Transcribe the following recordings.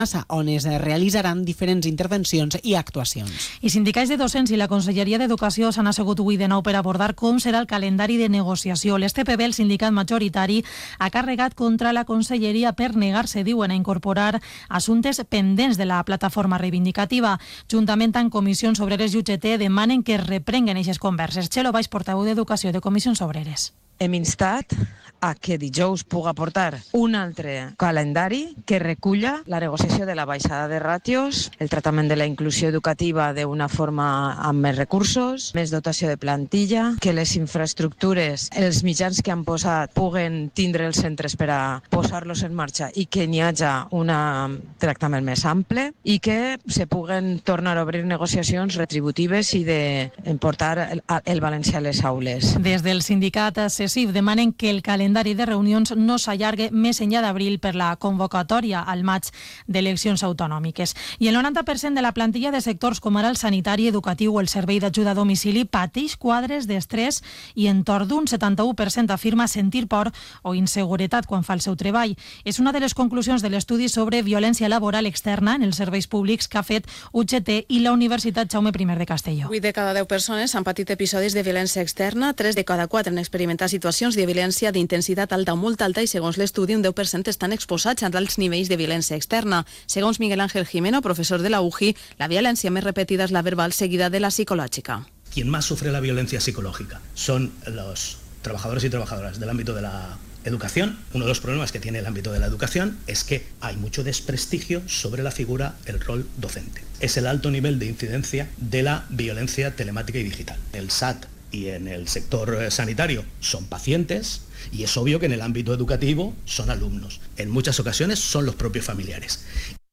on es realitzaran diferents intervencions i actuacions. I sindicats de docents i la Conselleria d'Educació s'han assegut avui de nou per abordar com serà el calendari de negociació. L'STPB, el sindicat majoritari, ha carregat contra la Conselleria per negar-se, diuen, a incorporar assumptes pendents de la plataforma reivindicativa. Juntament amb Comissions Obreres i UGT demanen que es reprenguen aquestes converses. Txelo Baix, portaveu d'Educació de Comissions Obreres. Hem instat a que dijous puga portar un altre calendari que reculla la negociació de la baixada de ràtios, el tractament de la inclusió educativa d'una forma amb més recursos, més dotació de plantilla, que les infraestructures, els mitjans que han posat puguen tindre els centres per a posar-los en marxa i que n'hi hagi un tractament més ample i que se puguen tornar a obrir negociacions retributives i de portar el valencià a les aules. Des del sindicat CESIF demanen que el calendari de reunions no s'allargue més enllà d'abril per la convocatòria al maig d'eleccions autonòmiques. I el 90% de la plantilla de sectors com ara el sanitari, educatiu o el servei d'ajuda a domicili pateix quadres d'estrès i entorn d'un 71% afirma sentir por o inseguretat quan fa el seu treball. És una de les conclusions de l'estudi sobre violència laboral externa en els serveis públics que ha fet UGT i la Universitat Jaume I de Castelló. 8 de cada 10 persones han patit episodis de violència externa, 3 de cada 4 han experimentat situacions de violència d'intensitat alta o molt alta i segons l'estudi un 10% estan exposats a alts nivells de violència externa. Segons Miguel Ángel Jimeno, profesor de la UJI, la violència més repetida és la verbal seguida de la psicològica. Quien más sufre la violencia psicológica son los trabajadores y trabajadoras del ámbito de la educación. Uno de los problemas que tiene el ámbito de la educación es que hay mucho desprestigio sobre la figura, el rol docente. Es el alto nivel de incidencia de la violencia telemática y digital. El SAT y en el sector sanitario son pacientes y es obvio que en el ámbito educativo son alumnos. En muchas ocasiones son los propios familiares.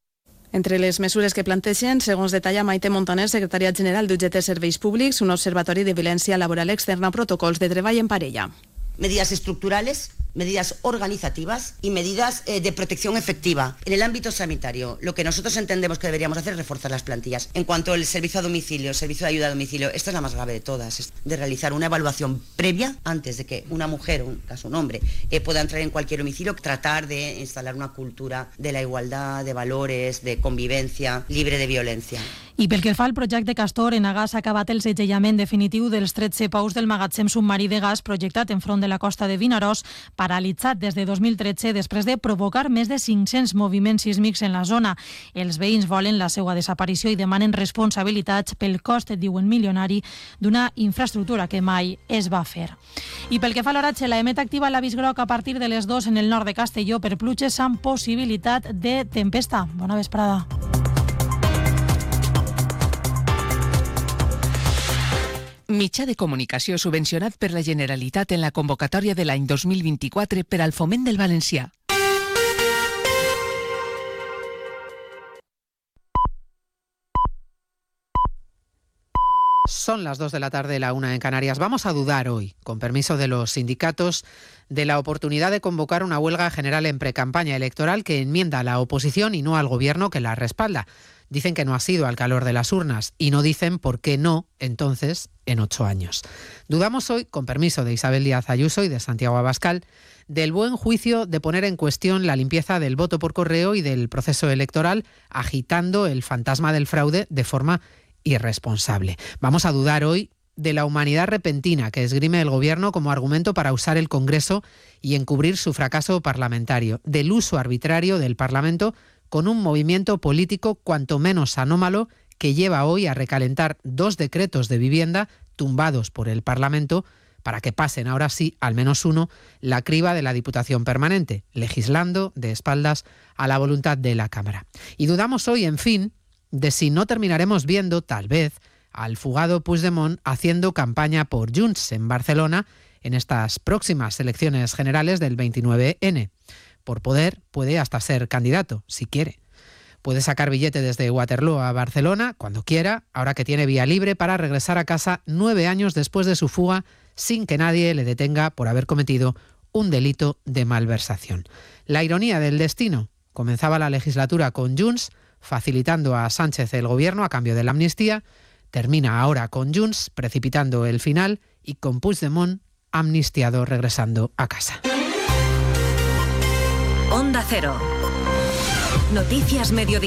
Entre les mesures que plantegen, segons detalla Maite Montaner, secretària general d'UGT Serveis Públics, un observatori de violència laboral externa, protocols de treball en parella. Medidas estructurales, medidas organizativas y medidas de protección efectiva. En el ámbito sanitario, lo que nosotros entendemos que deberíamos hacer es reforzar las plantillas. En cuanto al servicio a domicilio, servicio de ayuda a domicilio, esta es la más grave de todas, es de realizar una evaluación previa antes de que una mujer, o en caso un hombre, pueda entrar en cualquier domicilio, tratar de instalar una cultura de la igualdad, de valores, de convivencia, libre de violencia. I pel que fa al projecte Castor, Enagás ha acabat el segellament definitiu dels 13 pous del magatzem submarí de gas projectat enfront de la costa de Vinaròs, paralitzat des de 2013 després de provocar més de 500 moviments sísmics en la zona. Els veïns volen la seva desaparició i demanen responsabilitats pel cost, diuen milionari, d'una infraestructura que mai es va fer. I pel que fa a l'oratge, la EMET activa l'avís groc a partir de les 2 en el nord de Castelló per pluges amb possibilitat de tempesta. Bona vesprada. Mitjà de comunicació subvencionat per la Generalitat en la convocatòria de l'any 2024 per al foment del valencià. Son las 2 de la tarde, la 1 en Canarias. Vamos a dudar hoy, con permiso de los sindicatos, de la oportunidad de convocar una huelga general en precampaña electoral que enmienda a la oposición y no al gobierno que la respalda. Dicen que no ha sido al calor de las urnas y no dicen por qué no, entonces, en 8 años. Dudamos hoy, con permiso de Isabel Díaz Ayuso y de Santiago Abascal, del buen juicio de poner en cuestión la limpieza del voto por correo y del proceso electoral, agitando el fantasma del fraude de forma irresponsable. Vamos a dudar hoy de la humanidad repentina que esgrime el gobierno como argumento para usar el Congreso y encubrir su fracaso parlamentario, del uso arbitrario del Parlamento con un movimiento político cuanto menos anómalo que lleva hoy a recalentar 2 decretos de vivienda tumbados por el Parlamento para que pasen ahora sí, al menos uno, la criba de la Diputación Permanente, legislando de espaldas a la voluntad de la Cámara. Y dudamos hoy, en fin, de si no terminaremos viendo, tal vez, al fugado Puigdemont haciendo campaña por Junts en Barcelona en estas próximas elecciones generales del 29N. Por poder, puede hasta ser candidato, si quiere. Puede sacar billete desde Waterloo a Barcelona cuando quiera, ahora que tiene vía libre para regresar a casa 9 años después de su fuga, sin que nadie le detenga por haber cometido un delito de malversación. La ironía del destino. Comenzaba la legislatura con Junts, facilitando a Sánchez el gobierno a cambio de la amnistía, termina ahora con Junts, precipitando el final, y con Puigdemont amnistiado regresando a casa. Onda Cero. Noticias Mediodía.